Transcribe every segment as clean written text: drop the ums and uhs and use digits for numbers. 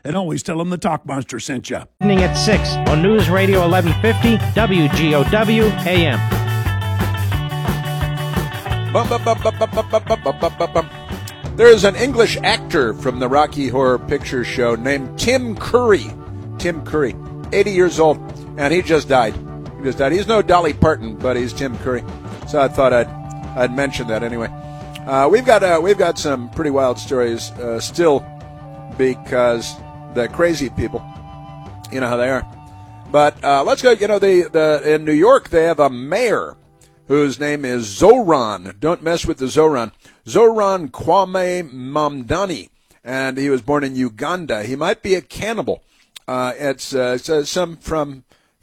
And always tell them the Talk Monster sent you. Evening at 6 on News Radio 1150 WGOW AM. There's an English actor from the Rocky Horror Picture Show named Tim Curry. Tim Curry, 80 years old, and he just died. He's no Dolly Parton, but he's Tim Curry. So I thought I'd mention that anyway. We've got some pretty wild stories still, because the crazy people, you know how they are. But let's go. You know, in New York they have a mayor whose name is Zohran. Don't mess with the Zohran. Zohran Kwame Mamdani, and he was born in Uganda. He might be a cannibal. Some from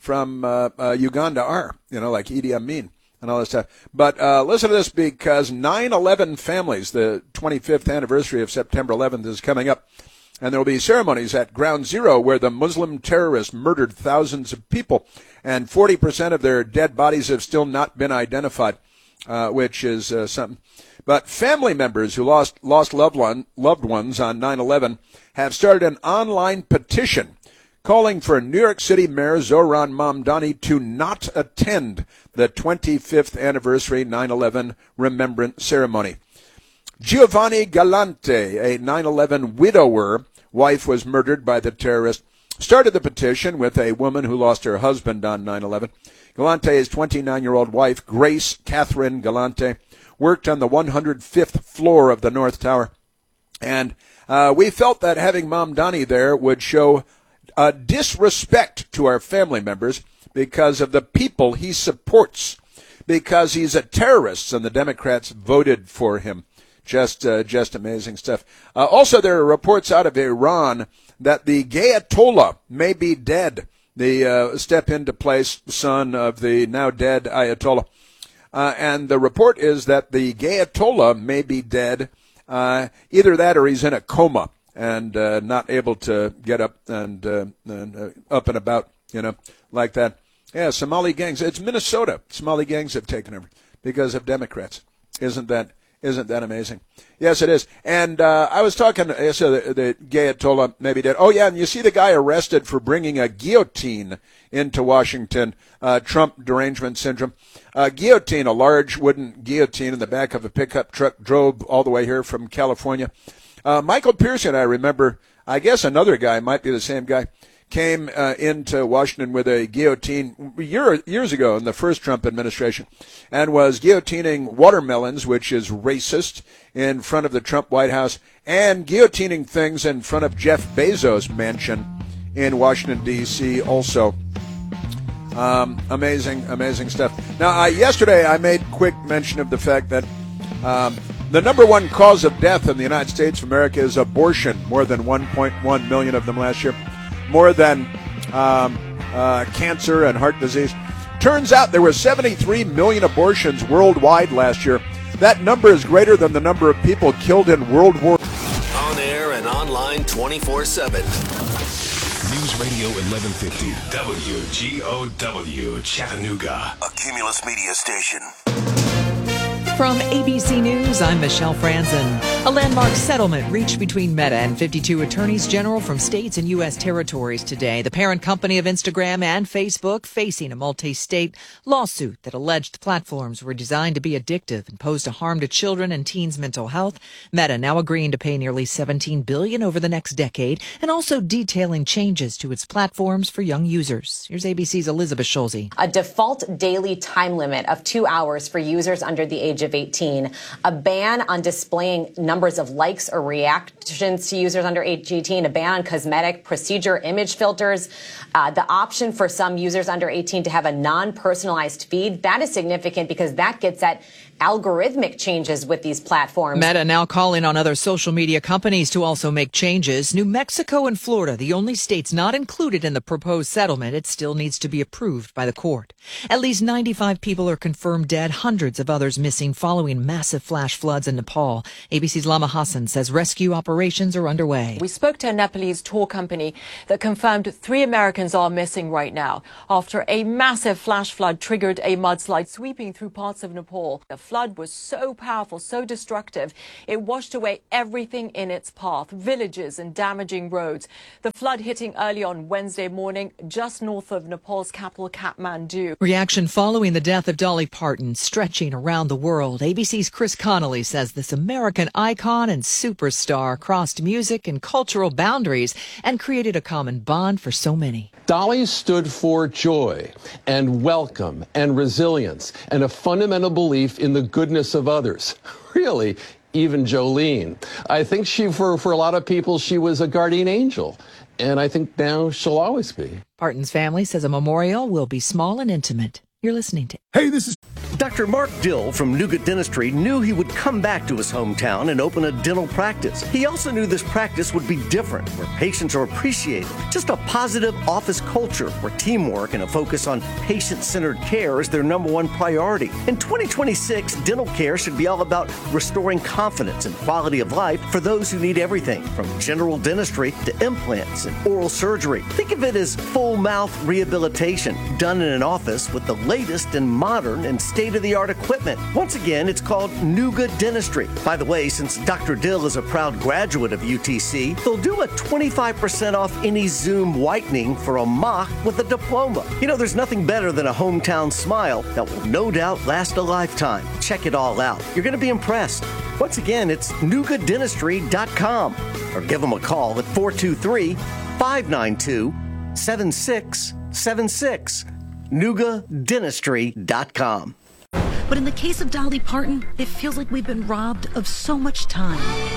Uganda are, you know, like Idi Amin and all this stuff. But listen to this, because 9/11 families, the 25th anniversary of September 11th is coming up, and there will be ceremonies at Ground Zero where the Muslim terrorists murdered thousands of people, and 40% of their dead bodies have still not been identified, which is something. But family members who lost loved ones on 9/11 have started an online petition calling for New York City Mayor Zohran Mamdani to not attend the 25th anniversary 9/11 remembrance ceremony. Giovanni Galante, a 9/11 widower, wife was murdered by the terrorist, started the petition with a woman who lost her husband on 9/11. Galante's 29-year-old wife, Grace Catherine Galante, worked on the 105th floor of the North Tower. And we felt that having Mamdani there would show disrespect to our family members because of the people he supports, because he's a terrorist and the Democrats voted for him. Just amazing stuff. Also, there are reports out of Iran that the Ayatollah may be dead. The step into place son of the now dead Ayatollah. And the report is that the Ayatollah may be dead. Either that or he's in a coma and not able to get up and up and about, you know, like that. Yeah, Somali gangs. It's Minnesota. Somali gangs have taken over because of Democrats. Isn't that amazing? Yes, it is. And I was talking, so the Ayatollah maybe did. Oh, yeah, and you see the guy arrested for bringing a guillotine into Washington, Trump derangement syndrome. Guillotine, a large wooden guillotine in the back of a pickup truck, drove all the way here from California. Michael Pearson, I remember, I guess another guy, might be the same guy, came into Washington with a guillotine years ago in the first Trump administration and was guillotining watermelons, which is racist, in front of the Trump White House, and guillotining things in front of Jeff Bezos' mansion in Washington, D.C. also. Amazing stuff. Now, yesterday I made quick mention of the fact that the number one cause of death in the United States of America is abortion, more than 1.1 million of them last year. More than cancer and heart disease. Turns out there were 73 million abortions worldwide last year. That number is greater than the number of people killed in World War. On air and online 24/7. News Radio 1150 WGOW Chattanooga, a Cumulus Media station. From ABC News, I'm Michelle Franzen. A landmark settlement reached between Meta and 52 attorneys general from states and U.S. territories today. The parent company of Instagram and Facebook facing a multi-state lawsuit that alleged platforms were designed to be addictive and pose a harm to children and teens' mental health. Meta now agreeing to pay nearly $17 billion over the next decade and also detailing changes to its platforms for young users. Here's ABC's Elizabeth Schulze. A default daily time limit of 2 hours for users under the age of 18, a ban on displaying numbers of likes or reactions to users under age 18, a ban on cosmetic procedure image filters, the option for some users under 18 to have a non-personalized feed. That is significant because that gets at algorithmic changes with these platforms. Meta now calling on other social media companies to also make changes. New Mexico and Florida, the only states not included in the proposed settlement. It still needs to be approved by the court. At least 95 people are confirmed dead, hundreds of others missing following massive flash floods in Nepal. ABC's Lama Hassan says rescue operations are underway. We spoke to a Nepalese tour company that confirmed 3 Americans are missing right now after a massive flash flood triggered a mudslide sweeping through parts of Nepal. flood was so powerful, so destructive, it washed away everything in its path, villages and damaging roads. The flood hitting early on Wednesday morning just north of Nepal's capital, Kathmandu. Reaction following the death of Dolly Parton stretching around the world. ABC's Chris Connolly says this American icon and superstar crossed music and cultural boundaries and created a common bond for so many. Dolly stood for joy and welcome and resilience and a fundamental belief in the goodness of others. Really, even Jolene. I think for a lot of people, she was a guardian angel. And I think now she'll always be. Parton's family says a memorial will be small and intimate. You're listening to... Hey, this is... Dr. Mark Dill from Nougat Dentistry knew he would come back to his hometown and open a dental practice. He also knew this practice would be different, where patients are appreciated. Just a positive office culture where teamwork and a focus on patient-centered care is their #1 priority. In 2026, dental care should be all about restoring confidence and quality of life for those who need everything, from general dentistry to implants and oral surgery. Think of it as full mouth rehabilitation done in an office with the latest and modern and state-of-the-art equipment. Once again, it's called Nougat Dentistry. By the way, since Dr. Dill is a proud graduate of UTC, they'll do a 25% off any Zoom whitening for a mock with a diploma. You know, there's nothing better than a hometown smile that will no doubt last a lifetime. Check it all out. You're going to be impressed. Once again, it's nougatdentistry.com or give them a call at 423-592-7676. nougatdentistry.com. But in the case of Dolly Parton, it feels like we've been robbed of so much time.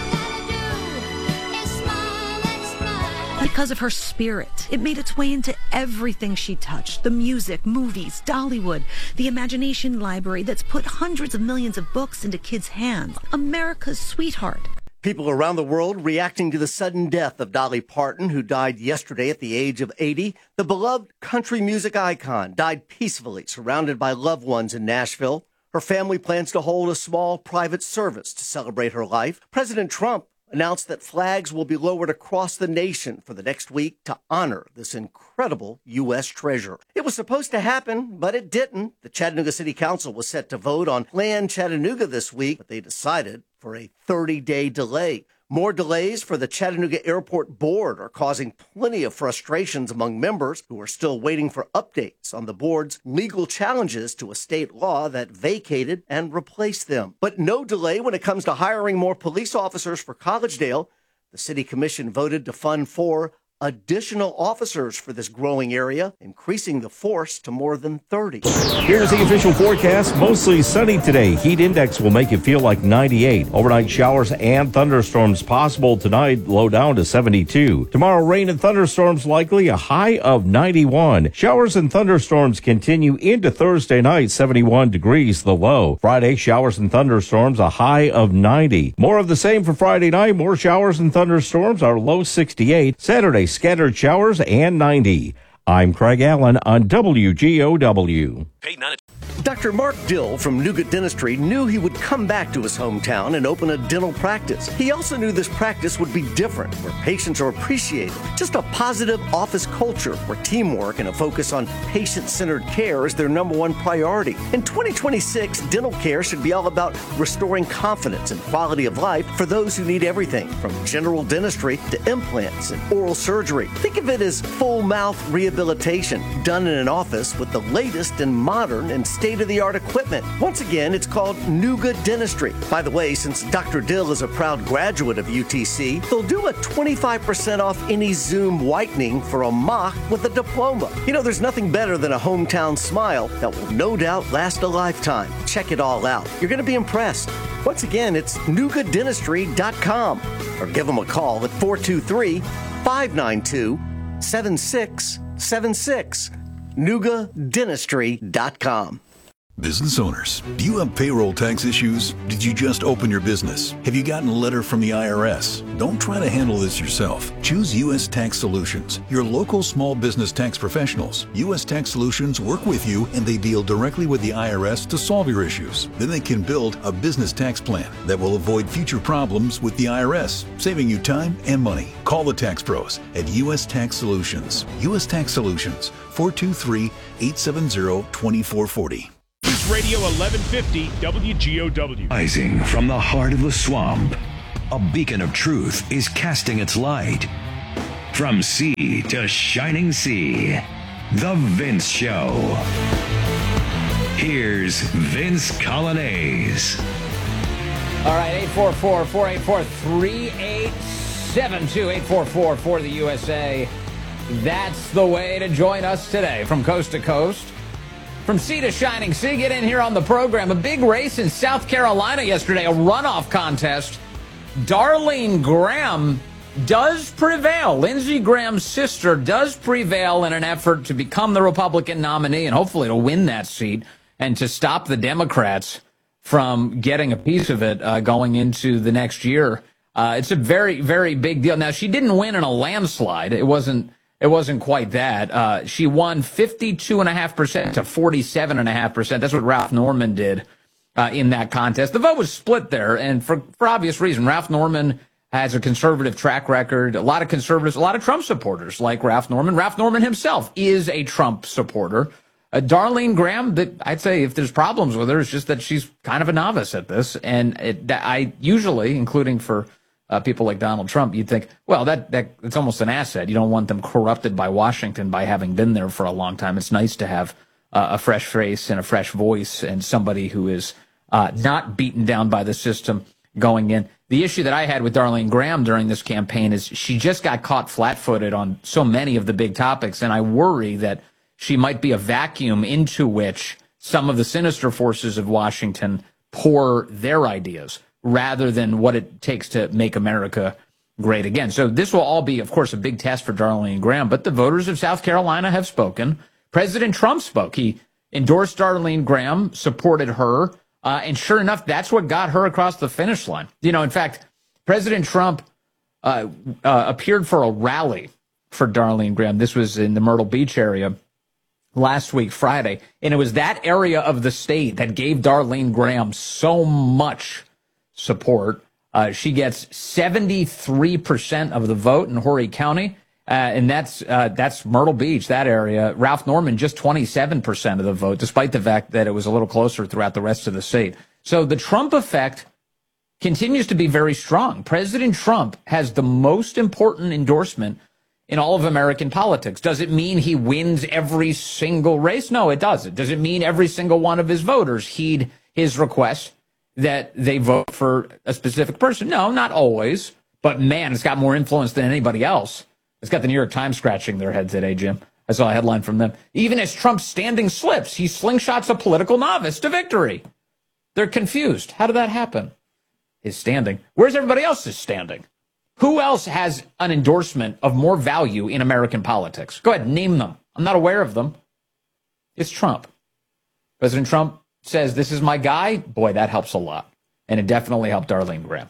Because of her spirit, it made its way into everything she touched. The music, movies, Dollywood, the imagination library that's put hundreds of millions of books into kids' hands. America's sweetheart. People around the world reacting to the sudden death of Dolly Parton, who died yesterday at the age of 80. The beloved country music icon died peacefully, surrounded by loved ones in Nashville. Her family plans to hold a small private service to celebrate her life. President Trump announced that flags will be lowered across the nation for the next week to honor this incredible U.S. treasure. It was supposed to happen, but it didn't. The Chattanooga City Council was set to vote on Land Chattanooga this week, but they decided for a 30-day delay. More delays for the Chattanooga Airport Board are causing plenty of frustrations among members who are still waiting for updates on the board's legal challenges to a state law that vacated and replaced them. But no delay when it comes to hiring more police officers for Collegedale. The City Commission voted to fund 4 additional officers for this growing area, increasing the force to more than 30. Here's the official forecast. Mostly sunny today. Heat index will make it feel like 98. Overnight showers and thunderstorms possible tonight, low down to 72. Tomorrow, rain and thunderstorms likely, a high of 91. Showers and thunderstorms continue into Thursday night, 71 degrees the low. Friday, showers and thunderstorms, a high of 90. More of the same for Friday night. More showers and thunderstorms, our low 68. Saturday, scattered showers and 90. I'm Craig Allen on WGOW. Dr. Mark Dill from Nougat Dentistry knew he would come back to his hometown and open a dental practice. He also knew this practice would be different, where patients are appreciated. Just a positive office culture where teamwork and a focus on patient-centered care is their #1 priority. In 2026, dental care should be all about restoring confidence and quality of life for those who need everything, from general dentistry to implants and oral surgery. Think of it as full mouth rehabilitation done in an office with the latest and modern and state-of-the-art equipment. Once again, it's called Nougat Dentistry. By the way, since Dr. Dill is a proud graduate of UTC, they'll do a 25% off any Zoom whitening for a mock with a diploma. You know, there's nothing better than a hometown smile that will no doubt last a lifetime. Check it all out. You're going to be impressed. Once again, it's nougatdentistry.com or give them a call at 423-592-7676. nougatdentistry.com. Business owners, do you have payroll tax issues? Did you just open your business? Have you gotten a letter from the IRS? Don't try to handle this yourself. Choose U.S. Tax Solutions, your local small business tax professionals. U.S. Tax Solutions work with you and they deal directly with the IRS to solve your issues. Then they can build a business tax plan that will avoid future problems with the IRS, saving you time and money. Call the tax pros at U.S. Tax Solutions. U.S. Tax Solutions, 423-870-2440. News Radio 1150 WGOW. Rising from the heart of the swamp, a beacon of truth is casting its light. From sea to shining sea, The Vince Show. Here's Vince Colonnese. All right, 844-484-3872, 844 for the USA. That's the way to join us today from coast to coast. From sea to shining sea, get in here on the program. A big race in South Carolina yesterday, a runoff contest. Darlene Graham does prevail. Lindsey Graham's sister does prevail in an effort to become the Republican nominee and hopefully to win that seat and to stop the Democrats from getting a piece of it going into the next year. It's a very, very big deal. Now, she didn't win in a landslide. It wasn't quite that. She won 52.5% to 47.5%. That's what Ralph Norman did in that contest. The vote was split there, and for obvious reason. Ralph Norman has a conservative track record. A lot of conservatives, a lot of Trump supporters like Ralph Norman. Ralph Norman himself is a Trump supporter. Darlene Graham, I'd say if there's problems with her, it's just that she's kind of a novice at this. And I usually, including for people like Donald Trump, you'd think, well, that it's almost an asset. You don't want them corrupted by Washington by having been there for a long time. It's nice to have a fresh face and a fresh voice and somebody who is not beaten down by the system going in. The issue that I had with Darlene Graham during this campaign is she just got caught flat-footed on so many of the big topics, and I worry that she might be a vacuum into which some of the sinister forces of Washington pour their ideas rather than what it takes to make America great again. So this will all be, of course, a big test for Darlene Graham, but the voters of South Carolina have spoken. President Trump spoke. He endorsed Darlene Graham, supported her, and sure enough, that's what got her across the finish line. You know, in fact, President Trump appeared for a rally for Darlene Graham. This was in the Myrtle Beach area last week, Friday, and it was that area of the state that gave Darlene Graham so much support. She gets 73% of the vote in Horry County, and that's Myrtle Beach, that area. Ralph Norman, just 27% of the vote, despite the fact that it was a little closer throughout the rest of the state. So the Trump effect continues to be very strong. President Trump has the most important endorsement in all of American politics. Does it mean he wins every single race? No, it doesn't. Does it mean every single one of his voters heed his request that they vote for a specific person? No, not always. But, man, it's got more influence than anybody else. It's got the New York Times scratching their head today, Jim. I saw a headline from them. Even as Trump's standing slips, he slingshots a political novice to victory. They're confused. How did that happen? His standing. Where's everybody else's standing? Who else has an endorsement of more value in American politics? Go ahead, name them. I'm not aware of them. It's Trump. President Trump says, this is my guy. Boy, that helps a lot. And it definitely helped Darlene Graham.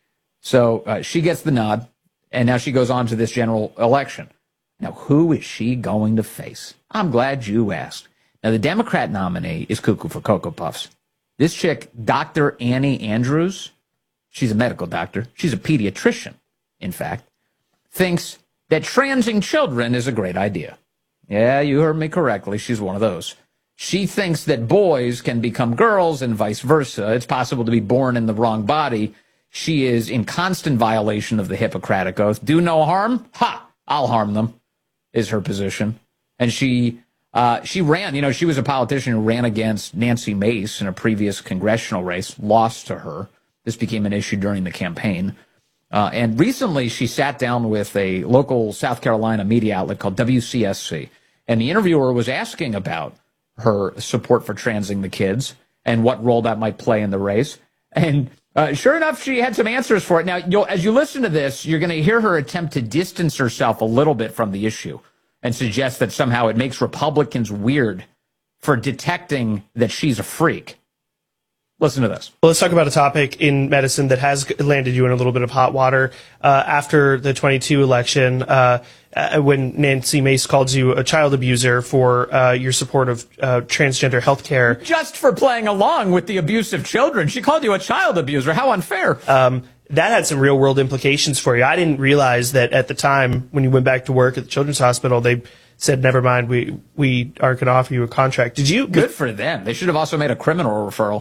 So she gets the nod, and now she goes on to this general election. Now, who is she going to face? I'm glad you asked. Now, the Democrat nominee is cuckoo for Cocoa Puffs. This chick, Dr. Annie Andrews, she's a medical doctor. She's a pediatrician, in fact, thinks that transing children is a great idea. Yeah, you heard me correctly. She's one of those. She thinks that boys can become girls and vice versa. It's possible to be born in the wrong body. She is in constant violation of the Hippocratic Oath. Do no harm? Ha! I'll harm them, is her position. And she ran, you know, she was a politician who ran against Nancy Mace in a previous congressional race, lost to her. This became an issue during the campaign. And recently she sat down with a local South Carolina media outlet called WCSC. And the interviewer was asking about her support for transing the kids and what role that might play in the race. And sure enough, she had some answers for it. Now, as you listen to this, you're going to hear her attempt to distance herself a little bit from the issue and suggest that somehow it makes Republicans weird for detecting that she's a freak. Listen to this. Well, let's talk about a topic in medicine that has landed you in a little bit of hot water. After the 22 election, when Nancy Mace called you a child abuser for your support of transgender health care. Just for playing along with the abuse of children. She called you a child abuser. How unfair. that had some real world implications for you. I didn't realize that at the time when you went back to work at the Children's Hospital, they said, never mind, we aren't going to offer you a contract. Did you? Good for them. They should have also made a criminal referral.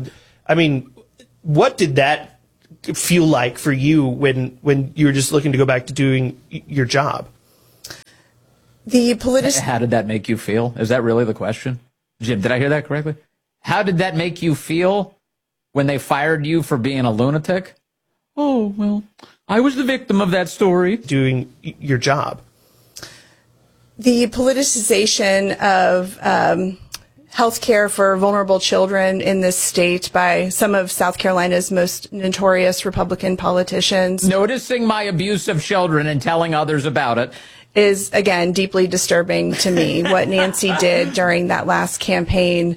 What did that feel like for you when you were just looking to go back to doing your job? How did that make you feel? Is that really the question? Jim, did I hear that correctly? How did that make you feel when they fired you for being a lunatic? Oh, well, I was the victim of that story. Doing your job. The politicization of health care for vulnerable children in this state by some of South Carolina's most notorious Republican politicians. Noticing my abuse of children and telling others about it. Is, again, deeply disturbing to me. What Nancy did during that last campaign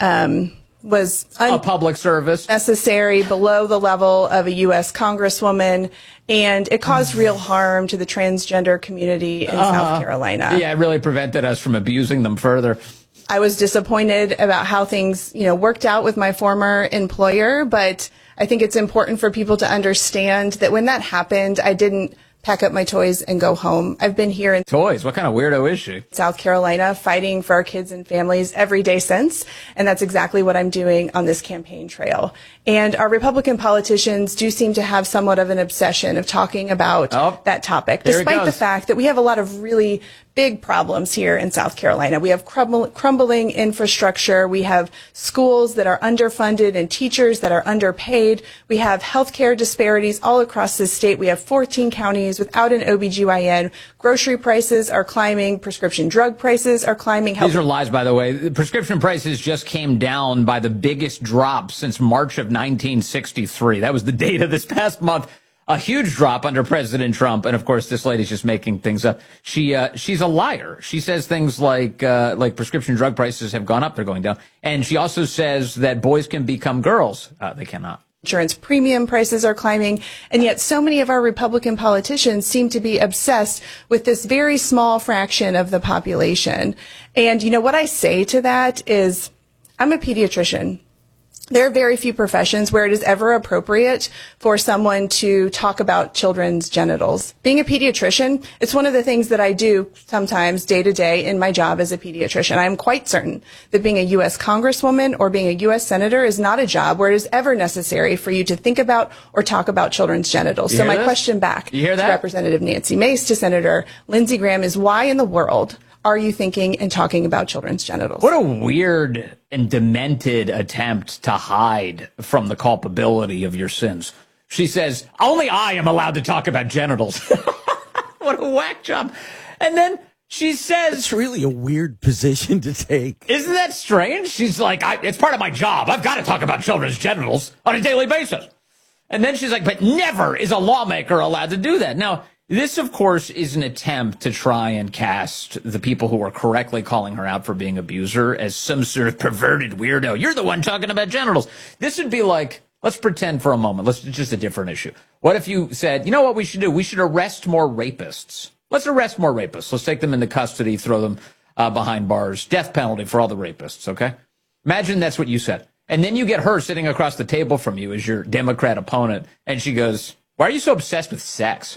was a public service, necessary, below the level of a U.S. Congresswoman, and it caused real harm to the transgender community in South Carolina. Yeah, it really prevented us from abusing them further. I was disappointed about how things, worked out with my former employer, but I think it's important for people to understand that when that happened, I didn't pack up my toys and go home. I've been here in toys. What kind of weirdo is she? South Carolina, fighting for our kids and families every day since, and that's exactly what I'm doing on this campaign trail. And our Republican politicians do seem to have somewhat of an obsession of talking about that topic, despite the fact that we have a lot of really big problems here in South Carolina. We have crumbling infrastructure. We have schools that are underfunded and teachers that are underpaid. We have healthcare disparities all across the state. We have 14 counties without an OBGYN. Grocery prices are climbing. Prescription drug prices are climbing. These are lies, by the way. The prescription prices just came down by the biggest drop since March of 1963. That was the data this past month. A huge drop under President Trump, and of course, this lady's just making things up. She's a liar. She says things like prescription drug prices have gone up; they're going down, and she also says that boys can become girls. They cannot. Insurance premium prices are climbing, and yet so many of our Republican politicians seem to be obsessed with this very small fraction of the population. And what I say to that is, I'm a pediatrician. There are very few professions where it is ever appropriate for someone to talk about children's genitals. Being a pediatrician, it's one of the things that I do sometimes day to day in my job as a pediatrician. I am quite certain that being a U.S. Congresswoman or being a U.S. Senator is not a job where it is ever necessary for you to think about or talk about children's genitals. So my question back to Representative Nancy Mace, to Senator Lindsey Graham, is why in the world are you thinking and talking about children's genitals? What a weird and demented attempt to hide from the culpability of your sins. She says, only I am allowed to talk about genitals. What a whack job. And then she says... It's really a weird position to take. Isn't that strange? She's like, it's part of my job. I've got to talk about children's genitals on a daily basis. And then she's like, but never is a lawmaker allowed to do that. Now, this, of course, is an attempt to try and cast the people who are correctly calling her out for being an abuser as some sort of perverted weirdo. You're the one talking about genitals. This would be like, let's pretend for a moment. It's just a different issue. What if you said, you know what we should do? We should arrest more rapists. Let's arrest more rapists. Let's take them into custody, throw them behind bars. Death penalty for all the rapists, okay? Imagine that's what you said. And then you get her sitting across the table from you as your Democrat opponent, and she goes, why are you so obsessed with sex?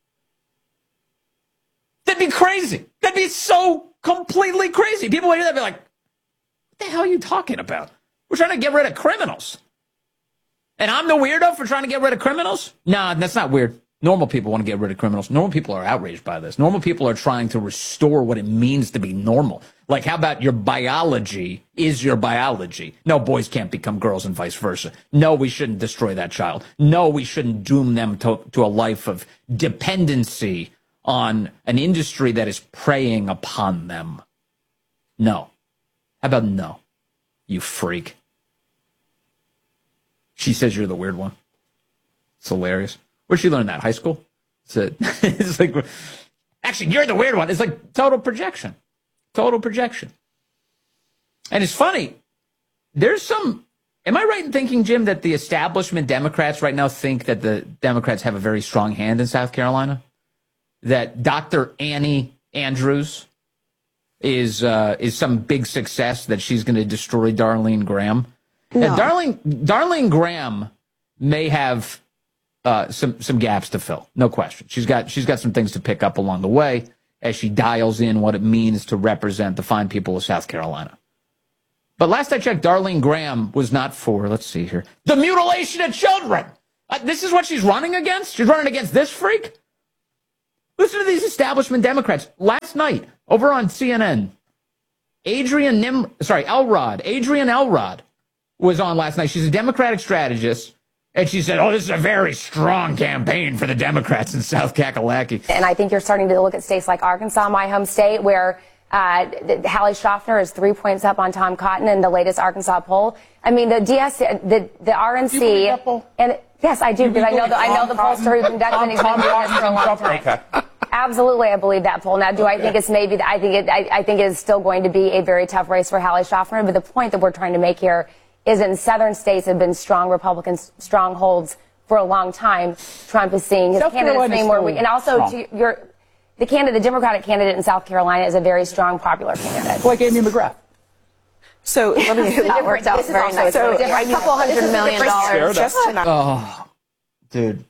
That'd be crazy. That'd be so completely crazy. People would hear that and be like, what the hell are you talking about? We're trying to get rid of criminals. And I'm the weirdo for trying to get rid of criminals? Nah, that's not weird. Normal people want to get rid of criminals. Normal people are outraged by this. Normal people are trying to restore what it means to be normal. Like, how about your biology is your biology? No, boys can't become girls and vice versa. No, we shouldn't destroy that child. No, we shouldn't doom them to a life of dependency on an industry that is preying upon them. No. How about no? You freak. She says you're the weird one. It's hilarious. Where'd she learn that? High school? It's like, actually, you're the weird one. It's like total projection. Total projection. And it's funny. There's some... Am I right in thinking, Jim, that the establishment Democrats right now think that the Democrats have a very strong hand in South Carolina? That Dr. Annie Andrews is some big success, that she's going to destroy Darlene Graham? No. Darlene Graham may have some gaps to fill, no question. She's got some things to pick up along the way as she dials in what it means to represent the fine people of South Carolina. But last I checked, Darlene Graham was not for, let's see here, the mutilation of children. This is what she's running against? She's running against this freak? Listen to these establishment Democrats. Last night, over on CNN, Adrienne Elrod was on last night. She's a Democratic strategist. And she said, this is a very strong campaign for the Democrats in South Kakalaki. And I think you're starting to look at states like Arkansas, my home state, where Hallie Schaffner is 3 points up on Tom Cotton in the latest Arkansas poll. I mean, the RNC. You believe that poll? And yes, I do, because I know the pollster who conducted it. He's been doing this for a long time. Okay. Absolutely, I believe that poll. Now, do I think it's maybe? I think it is still going to be a very tough race for Hallie Schaffner. But the point that we're trying to make here is in southern states have been strong Republican strongholds for a long time. Trump is seeing his candidates name more weak. And also, the Democratic candidate in South Carolina is a very strong popular candidate. Like Amy McGrath. So let me that worked out very nice. So a couple $100 million just tonight. Oh, dude.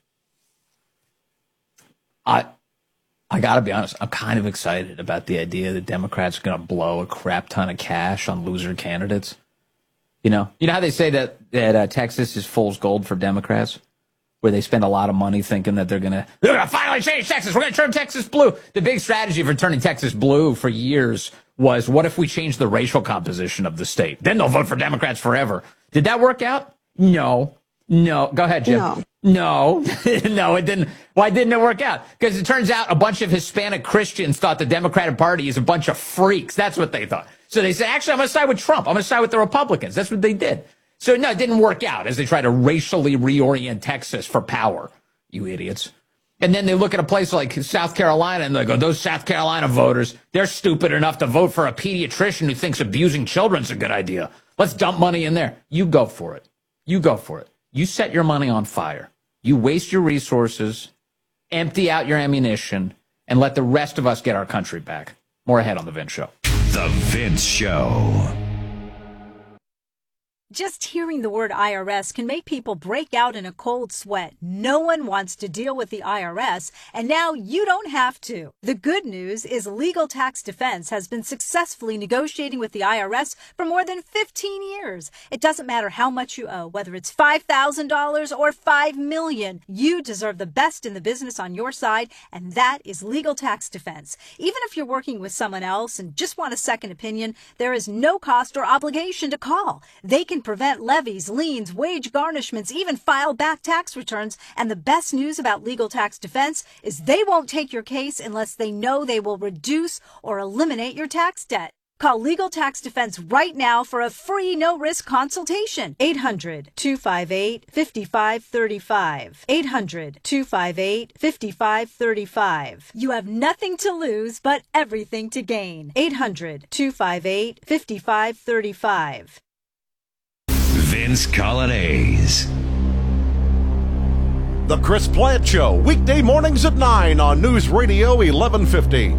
I got to be honest. I'm kind of excited about the idea that Democrats are going to blow a crap ton of cash on loser candidates. You know how they say that Texas is fool's gold for Democrats, where they spend a lot of money thinking that they're going to finally change Texas. We're going to turn Texas blue. The big strategy for turning Texas blue for years was, what if we change the racial composition of the state? Then they'll vote for Democrats forever. Did that work out? No. Go ahead, Jim. No, it didn't. Why didn't it work out? Because it turns out a bunch of Hispanic Christians thought the Democratic Party is a bunch of freaks. That's what they thought. So they said, actually, I'm going to side with Trump. I'm going to side with the Republicans. That's what they did. So, no, it didn't work out as they try to racially reorient Texas for power, you idiots. And then they look at a place like South Carolina and they go, those South Carolina voters, they're stupid enough to vote for a pediatrician who thinks abusing children's a good idea. Let's dump money in there. You go for it. You set your money on fire. You waste your resources, empty out your ammunition, and let the rest of us get our country back. More ahead on The Vince Show. The Vince Show. Just hearing the word IRS can make people break out in a cold sweat. No one wants to deal with the IRS, and now you don't have to. The good news is Legal Tax Defense has been successfully negotiating with the IRS for more than 15 years. It doesn't matter how much you owe, whether it's $5,000 or $5 million. You deserve the best in the business on your side, and that is Legal Tax Defense. Even if you're working with someone else and just want a second opinion, there is no cost or obligation to call. They can prevent levies, liens, wage garnishments, even file back tax returns. And the best news about Legal Tax Defense is they won't take your case unless they know they will reduce or eliminate your tax debt. Call Legal Tax Defense right now for a free no-risk consultation. 800-258-5535. 800-258-5535. You have nothing to lose but everything to gain. 800-258-5535. Vince Colonnese. The Chris Plant Show, weekday mornings at 9 on News Radio 1150.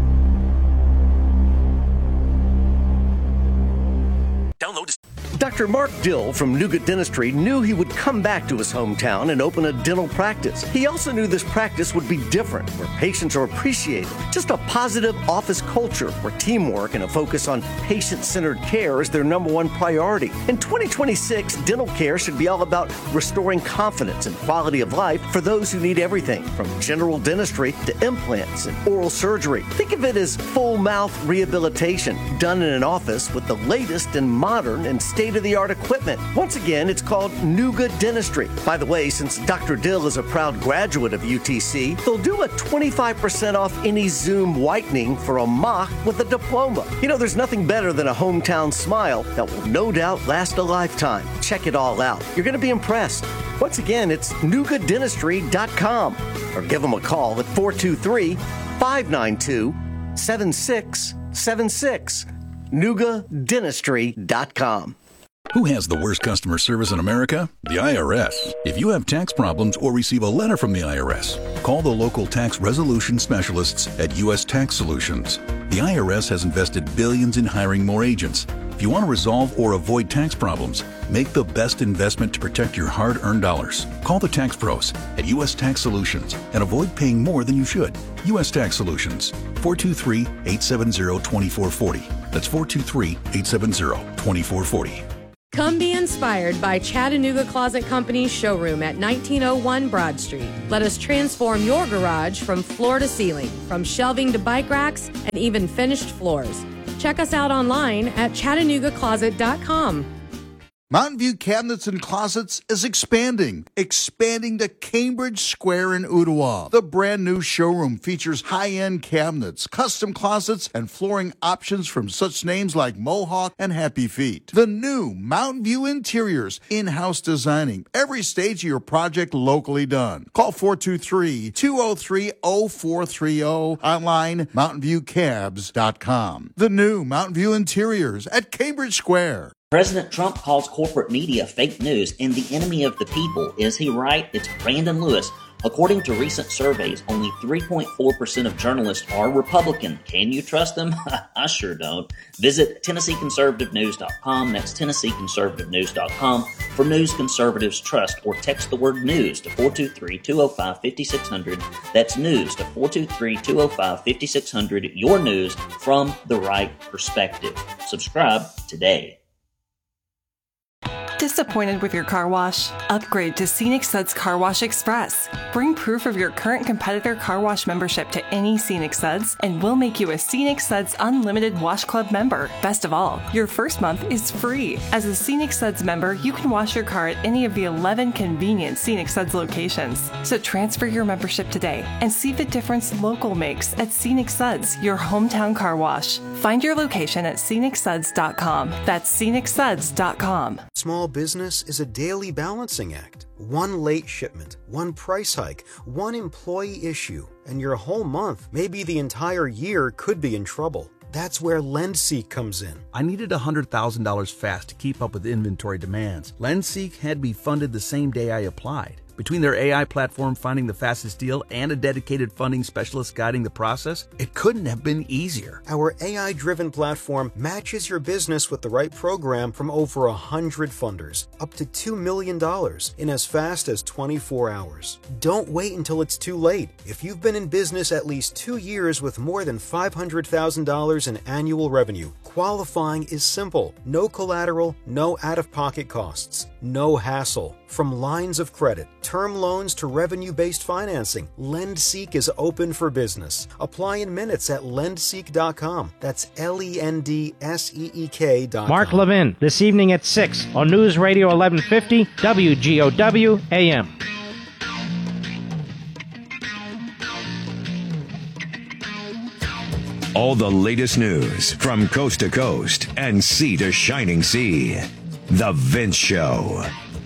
Download. Dr. Mark Dill from Nougat Dentistry knew he would come back to his hometown and open a dental practice. He also knew this practice would be different, where patients are appreciated. Just a positive office culture where teamwork and a focus on patient-centered care is their #1 priority. In 2026, dental care should be all about restoring confidence and quality of life for those who need everything from general dentistry to implants and oral surgery. Think of it as full mouth rehabilitation done in an office with the latest and modern and state-of-the-art equipment. Once again, it's called Nougat Dentistry. By the way, since Dr. Dill is a proud graduate of UTC, they'll do a 25% off any Zoom whitening for a mock with a diploma. You know, there's nothing better than a hometown smile that will no doubt last a lifetime. Check it all out. You're going to be impressed. Once again, it's nougatdentistry.com or give them a call at 423-592-7676. nougatdentistry.com. Who has the worst customer service in America? The IRS. If you have tax problems or receive a letter from the IRS, call the local tax resolution specialists at U.S. Tax Solutions. The IRS has invested billions in hiring more agents. If you want to resolve or avoid tax problems, make the best investment to protect your hard-earned dollars. Call the Tax Pros at U.S. Tax Solutions and avoid paying more than you should. U.S. Tax Solutions, 423-870-2440. That's 423-870-2440. Come be inspired by Chattanooga Closet Company's showroom at 1901 Broad Street. Let us transform your garage from floor to ceiling, from shelving to bike racks, and even finished floors. Check us out online at ChattanoogaCloset.com. Mountain View Cabinets and Closets is expanding to Cambridge Square in Ottawa. The brand new showroom features high-end cabinets, custom closets, and flooring options from such names like Mohawk and Happy Feet. The new Mountain View Interiors, in-house designing, every stage of your project locally done. Call 423-203-0430, online mountainviewcabs.com. The new Mountain View Interiors at Cambridge Square. President Trump calls corporate media fake news and the enemy of the people. Is he right? It's Brandon Lewis. According to recent surveys, only 3.4% of journalists are Republican. Can you trust them? I sure don't. Visit TennesseeConservativeNews.com. That's TennesseeConservativeNews.com for news conservatives trust, or text the word news to 423-205-5600. That's news to 423-205-5600. Your news from the right perspective. Subscribe today. Disappointed with your car wash? Upgrade to Scenic Suds Car Wash Express. Bring proof of your current competitor car wash membership to any Scenic Suds, and we'll make you a Scenic Suds Unlimited Wash Club member. Best of all, your first month is free. As a Scenic Suds member, you can wash your car at any of the 11 convenient Scenic Suds locations. So transfer your membership today and see the difference local makes at Scenic Suds, your hometown car wash. Find your location at scenicsuds.com. That's scenicsuds.com. Small business is a daily balancing act. One late shipment, one price hike, one employee issue, and your whole month, maybe the entire year, could be in trouble. That's where LendSeek comes in. I needed $100,000 fast to keep up with inventory demands. LendSeek had me funded the same day I applied. Between their AI platform finding the fastest deal and a dedicated funding specialist guiding the process, it couldn't have been easier. Our AI-driven platform matches your business with the right program from over 100 funders, up to $2 million in as fast as 24 hours. Don't wait until it's too late. If you've been in business at least 2 years with more than $500,000 in annual revenue, qualifying is simple. No collateral, no out-of-pocket costs, no hassle. From lines of credit, term loans to revenue-based financing, LendSeek is open for business. Apply in minutes at lendseek.com. That's LENDSEEK.com. Mark Levin, this evening at 6 on News Radio 1150 WGOW AM. All the latest news from coast to coast and sea to shining sea. The Vince Show.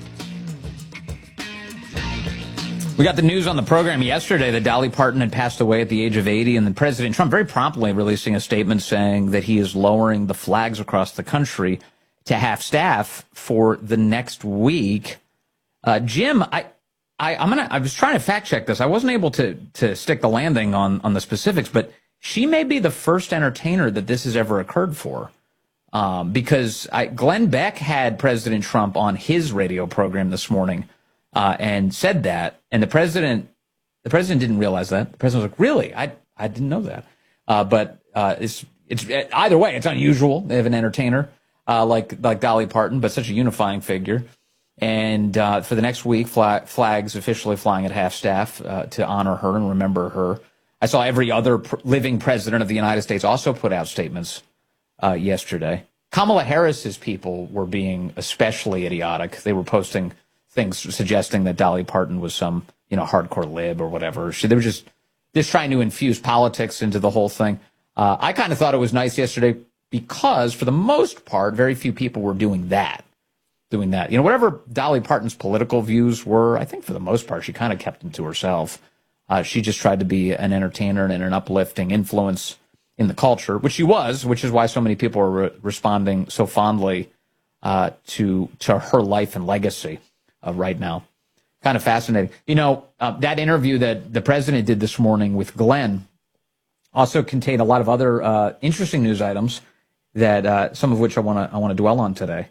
We got the news on the program yesterday that Dolly Parton had passed away at the age of 80, and then President Trump very promptly releasing a statement saying that he is lowering the flags across the country to half-staff for the next week. Jim, I was trying to fact-check this. I wasn't able to stick the landing on the specifics, but she may be the first entertainer that this has ever occurred for. Because Glenn Beck had President Trump on his radio program this morning and said that, and the president didn't realize that. The president was like, "Really? I didn't know that." But it's either way, it's unusual. They have an entertainer like Dolly Parton, but such a unifying figure. And for the next week, flags officially flying at half-staff to honor her and remember her. I saw every other living president of the United States also put out statements yesterday. Kamala Harris's people were being especially idiotic. They were posting things suggesting that Dolly Parton was some, hardcore lib or whatever. They were just trying to infuse politics into the whole thing. I kind of thought it was nice yesterday because, for the most part, very few people were doing that. Whatever Dolly Parton's political views were, I think for the most part, she kind of kept them to herself. She just tried to be an entertainer and an uplifting influence in the culture, which she was, which is why so many people are responding so fondly to her life and legacy right now. Kind of fascinating. That interview that the president did this morning with Glenn also contained a lot of other interesting news items. that some of which I want to dwell on today,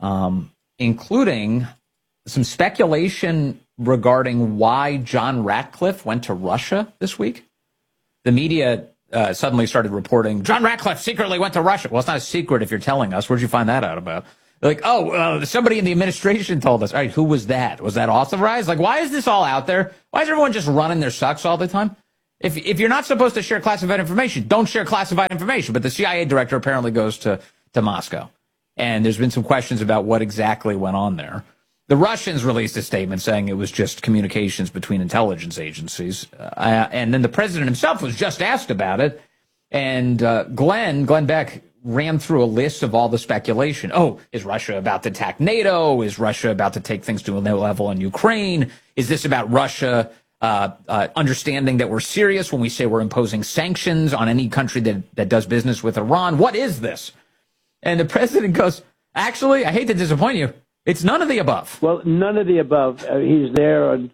including some speculation regarding why John Ratcliffe went to Russia this week. The media suddenly started reporting John Ratcliffe secretly went to Russia. Well, it's not a secret if you're telling us. Where'd you find that out about? They're like, somebody in the administration told us. All right, who was that? Was that authorized? Like, why is this all out there? Why is everyone just running their sucks all the time? If you're not supposed to share classified information, don't share classified information. But the CIA director apparently goes to Moscow. And there's been some questions about what exactly went on there. The Russians released a statement saying it was just communications between intelligence agencies. And then the president himself was just asked about it. And Glenn Beck ran through a list of all the speculation. Oh, is Russia about to attack NATO? Is Russia about to take things to a new level in Ukraine? Is this about Russia understanding that we're serious when we say we're imposing sanctions on any country that does business with Iran? What is this? And the president goes, actually, I hate to disappoint you. It's none of the above. Well, none of the above. He's there on,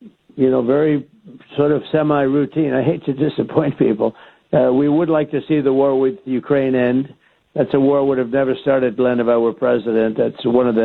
very sort of semi-routine. I hate to disappoint people. We would like to see the war with Ukraine end. That's a war would have never started, Glenn, if I were president. That's one of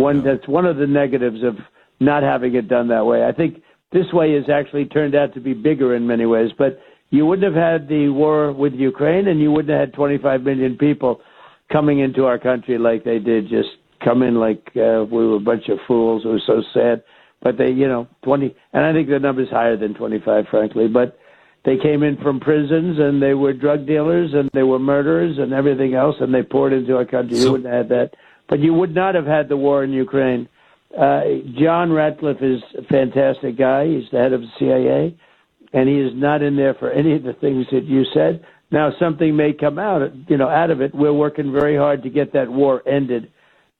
the negatives of not having it done that way. I think this way has actually turned out to be bigger in many ways. But you wouldn't have had the war with Ukraine, and you wouldn't have had 25 million people coming into our country like they did, just come in like we were a bunch of fools. It was so sad. But they, 20, and I think the number's higher than 25, frankly. But they came in from prisons, and they were drug dealers, and they were murderers, and everything else, and they poured into our country. You wouldn't have had that. But you would not have had the war in Ukraine. John Ratcliffe is a fantastic guy. He's the head of the CIA, and he is not in there for any of the things that you said. Now, something may come out of it. We're working very hard to get that war ended.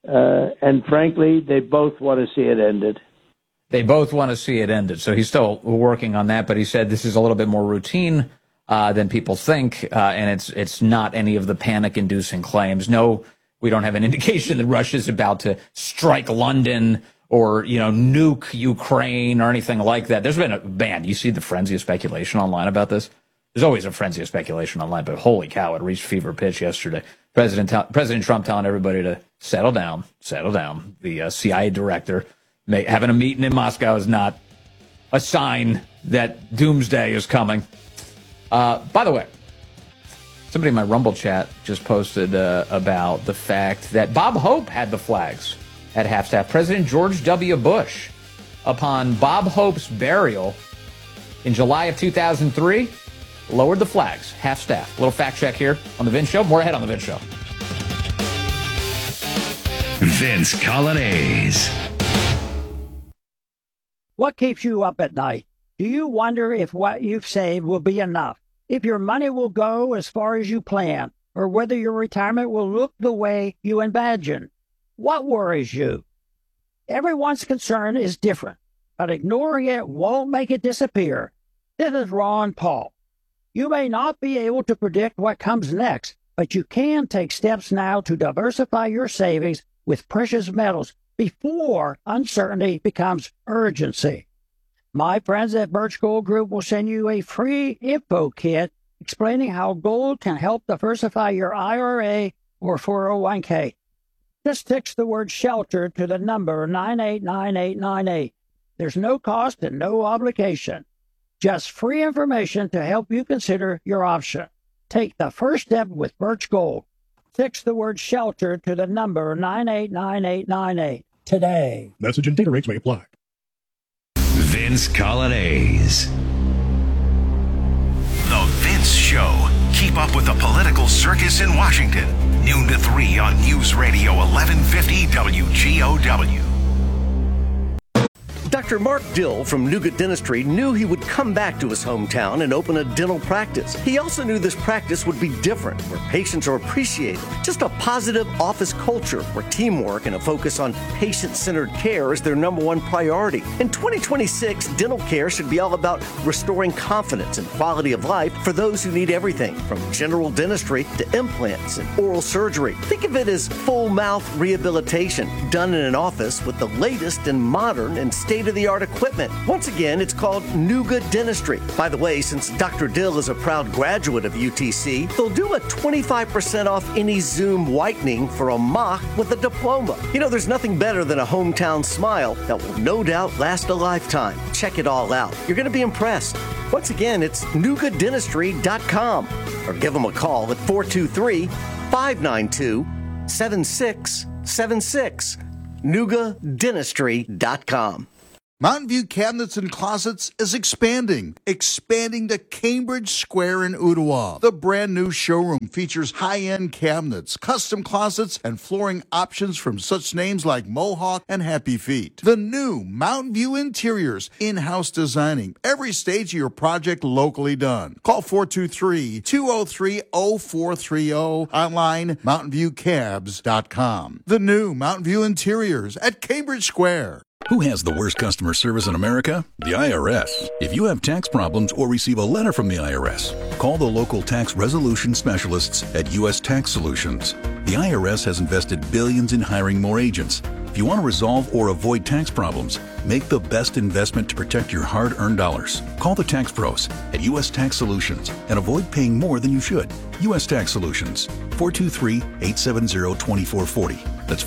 And frankly, they both want to see it ended. They both want to see it ended. So he's still working on that, but he said this is a little bit more routine than people think, and it's not any of the panic-inducing claims. No, we don't have an indication that Russia's about to strike London or, nuke Ukraine or anything like that. There's been you see the frenzy of speculation online about this? There's always a frenzy of speculation online, but holy cow, it reached fever pitch yesterday. President Trump telling everybody to settle down. The CIA director having a meeting in Moscow is not a sign that doomsday is coming. By the way, somebody in my Rumble chat just posted about the fact that Bob Hope had the flags at half-staff. President George W. Bush, upon Bob Hope's burial in July of 2003, lowered the flags, half-staff. A little fact check here on The Vince Show. More ahead on The Vince Show. Vince Coglianese. What keeps you up at night? Do you wonder if what you've saved will be enough? If your money will go as far as you plan? Or whether your retirement will look the way you imagine? What worries you? Everyone's concern is different, but ignoring it won't make it disappear. This is Ron Paul. You may not be able to predict what comes next, but you can take steps now to diversify your savings with precious metals before uncertainty becomes urgency. My friends at Birch Gold Group will send you a free info kit explaining how gold can help diversify your IRA or 401k. Just text the word SHELTER to the number 989898. There's no cost and no obligation. Just free information to help you consider your option. Take the first step with Birch Gold. Text the word SHELTER to the number 989898 today. Message and data rates may apply. Vince Coglianese. The Vince Show. Keep up with the political circus in Washington. Noon to 3 on News Radio 1150 WGOW. Dr. Mark Dill from Nugent Dentistry knew he would come back to his hometown and open a dental practice. He also knew this practice would be different, where patients are appreciated. Just a positive office culture where teamwork and a focus on patient-centered care is their number one priority. In 2026, dental care should be all about restoring confidence and quality of life for those who need everything from general dentistry to implants and oral surgery. Think of it as full mouth rehabilitation done in an office with the latest in modern and state state-of-the-art equipment. Once again, it's called Nuga Dentistry. By the way, since Dr. Dill is a proud graduate of UTC, they'll do a 25% off any Zoom whitening for a mock with a diploma. You know, there's nothing better than a hometown smile that will no doubt last a lifetime. Check it all out. You're going to be impressed. Once again, it's NugaDentistry.com or give them a call at 423-592-7676. NugaDentistry.com. Mountain View Cabinets and Closets is expanding to Cambridge Square in Ottawa. The brand new showroom features high-end cabinets, custom closets, and flooring options from such names like Mohawk and Happy Feet. The new Mountain View Interiors, in-house designing every stage of your project locally done. Call 423-203-0430, online mountainviewcabs.com. The new Mountain View Interiors at Cambridge Square. Who has the worst customer service in America? The IRS. If you have tax problems or receive a letter from the IRS, call the local tax resolution specialists at U.S. Tax Solutions. The IRS has invested billions in hiring more agents. If you want to resolve or avoid tax problems, make the best investment to protect your hard-earned dollars. Call the tax pros at U.S. Tax Solutions and avoid paying more than you should. U.S. Tax Solutions, 423-870-2440. That's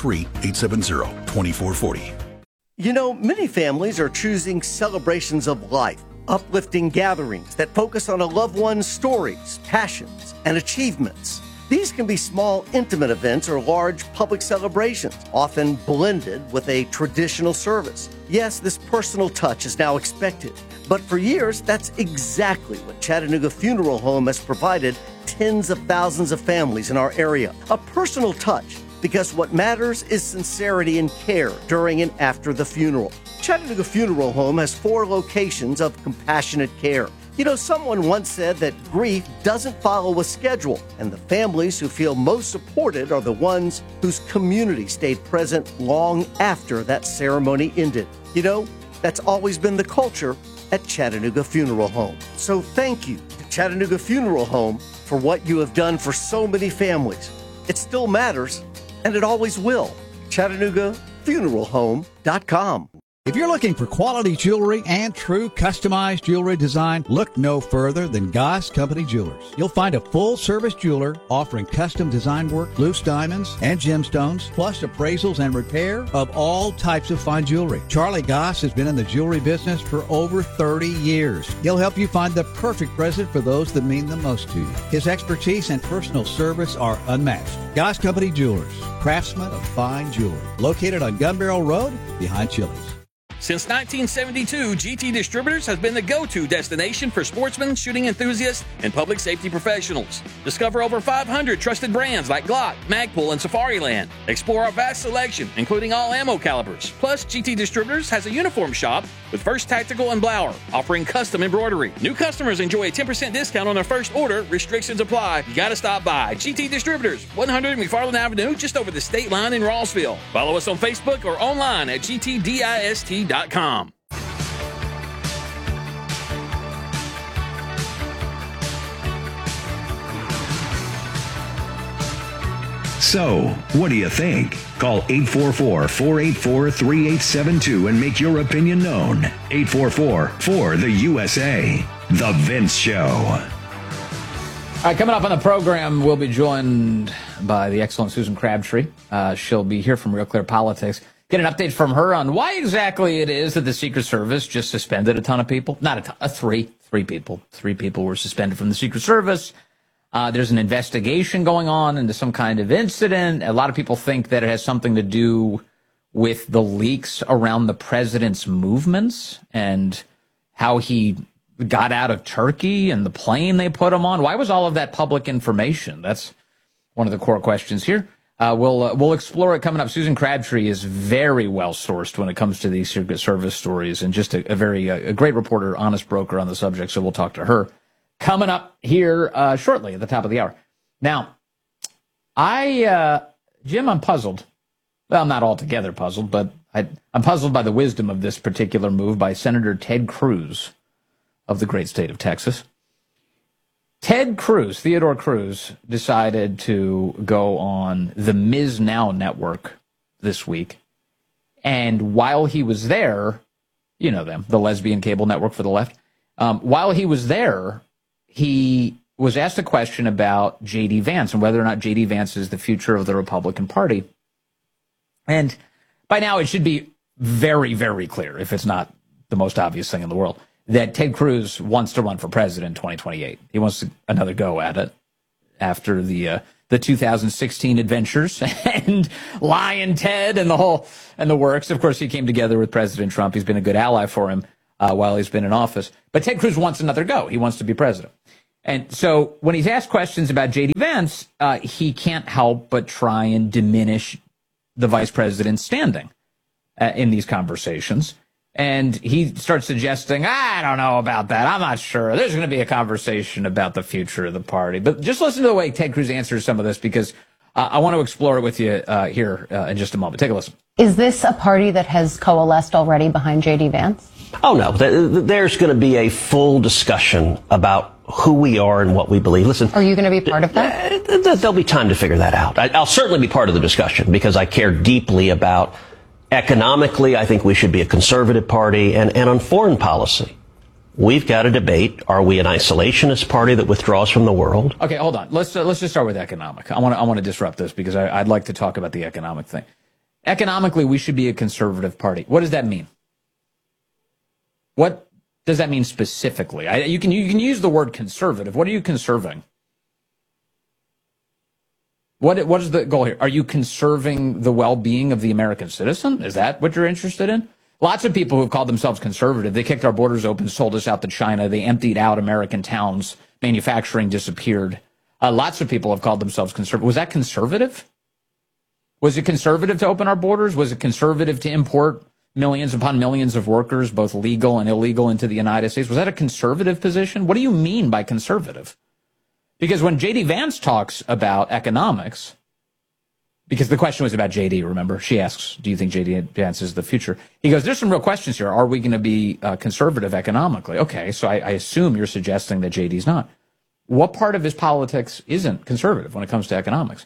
423-870-2440. You know, many families are choosing celebrations of life, uplifting gatherings that focus on a loved one's stories, passions, and achievements. These can be small, intimate events or large public celebrations, often blended with a traditional service. Yes, this personal touch is now expected, but for years, that's exactly what Chattanooga Funeral Home has provided tens of thousands of families in our area. A personal touch, because what matters is sincerity and care during and after the funeral. Chattanooga Funeral Home has 4 locations of compassionate care. You know, someone once said that grief doesn't follow a schedule, and the families who feel most supported are the ones whose community stayed present long after that ceremony ended. You know, that's always been the culture at Chattanooga Funeral Home. So thank you to Chattanooga Funeral Home for what you have done for so many families. It still matters, and it always will. ChattanoogaFuneralHome.com. If you're looking for quality jewelry and true customized jewelry design, look no further than Goss Company Jewelers. You'll find a full-service jeweler offering custom design work, loose diamonds, and gemstones, plus appraisals and repair of all types of fine jewelry. Charlie Goss has been in the jewelry business for over 30 years. He'll help you find the perfect present for those that mean the most to you. His expertise and personal service are unmatched. Goss Company Jewelers, craftsmen of fine jewelry. Located on Gun Barrel Road, behind Chili's. Since 1972, GT Distributors has been the go-to destination for sportsmen, shooting enthusiasts, and public safety professionals. Discover over 500 trusted brands like Glock, Magpul, and Safariland. Explore our vast selection, including all ammo calibers. Plus, GT Distributors has a uniform shop with First Tactical and Blower, offering custom embroidery. New customers enjoy a 10% discount on their first order. Restrictions apply. You gotta stop by. GT Distributors, 100 McFarland Avenue, just over the state line in Rossville. Follow us on Facebook or online at gtdist.com. So, what do you think? Call 844-484-3872 and make your opinion known. 844-4-THE-USA. The Vince Show. All right, coming up on the program, we'll be joined by the excellent Susan Crabtree. She'll be here from Real Clear Politics. Get an update from her on why exactly it is that the Secret Service just suspended a ton of people. Not a ton, three people. 3 people were suspended from the Secret Service. There's an investigation going on into some kind of incident. A lot of people think that it has something to do with the leaks around the president's movements and how he got out of Turkey and the plane they put him on. Why was all of that public information? That's one of the core questions here. We'll explore it coming up. Susan Crabtree is very well sourced when it comes to these Secret Service stories, and just a great reporter, honest broker on the subject. So we'll talk to her coming up here shortly at the top of the hour. Now, Jim, I'm puzzled. Well, I'm not altogether puzzled, but I'm puzzled by the wisdom of this particular move by Senator Ted Cruz of the great state of Texas. Theodore Cruz, decided to go on the Ms. Now network this week. And while he was there, You know them, the lesbian cable network for the left. While he was there, he was asked a question about J.D. Vance and whether or not J.D. Vance is the future of the Republican Party. And by now it should be very, very clear, if it's not the most obvious thing in the world, that Ted Cruz wants to run for president in 2028. He wants another go at it after the 2016 adventures and Lion Ted and the works. Of course, he came together with President Trump. He's been a good ally for him while he's been in office. But Ted Cruz wants another go. He wants to be president. And so when he's asked questions about J.D. Vance, he can't help but try and diminish the vice president's standing in these conversations. And he starts suggesting, I don't know about that. I'm not sure. There's going to be a conversation about the future of the party. But just listen to the way Ted Cruz answers some of this, because I want to explore it with you here in just a moment. Take a listen. Is this a party that has coalesced already behind J.D. Vance? Oh, no. There's going to be a full discussion about who we are and what we believe. Listen. Are you going to be part of that? There'll be time to figure that out. I'll certainly be part of the discussion because I care deeply about economically. I think we should be a conservative party. And on foreign policy, we've got to debate, are we an isolationist party that withdraws from the world? Okay, hold on. Let's just start with economic. I want to disrupt this because I'd like to talk about the economic thing. Economically, we should be a conservative party. What does that mean? What does that mean specifically? You can use the word conservative. What are you conserving? What is the goal here? Are you conserving the well-being of the American citizen? Is that what you're interested in? Lots of people who have called themselves conservative, they kicked our borders open, sold us out to China. They emptied out American towns. Manufacturing disappeared. Lots of people have called themselves conservative. Was that conservative? Was it conservative to open our borders? Was it conservative to import millions upon millions of workers, both legal and illegal, into the United States? Was that a conservative position? What do you mean by conservative? Because when J.D. Vance talks about economics, because the question was about J.D., remember? She asks, do you think J.D. Vance is the future? He goes, there's some real questions here. Are we going to be conservative economically? Okay, so I assume you're suggesting that J.D.'s not. What part of his politics isn't conservative when it comes to economics?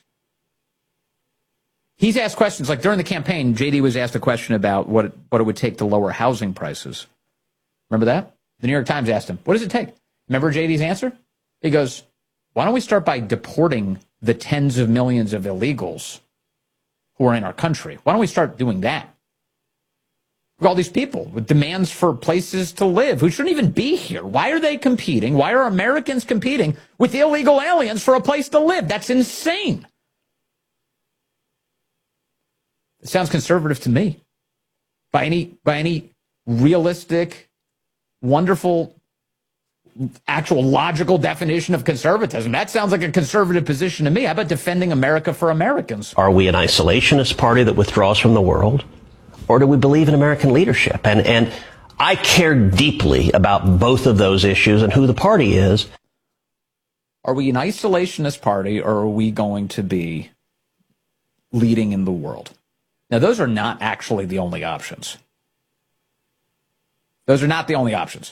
He's asked questions, like during the campaign, J.D. was asked a question about what it would take to lower housing prices. Remember that? The New York Times asked him, what does it take? Remember J.D.'s answer? He goes, why don't we start by deporting the tens of millions of illegals who are in our country? Why don't we start doing that? All these people with demands for places to live who shouldn't even be here. Why are they competing? Why are Americans competing with illegal aliens for a place to live? That's insane. It sounds conservative to me. By any realistic, wonderful, actual logical definition of conservatism, that sounds like a conservative position to me. How about defending America for Americans? Are we an isolationist party that withdraws from the world? Or do we believe in American leadership? And I care deeply about both of those issues and who the party is. Are we an isolationist party, or are we going to be leading in the world? Now, those are not actually the only options. Those are not the only options.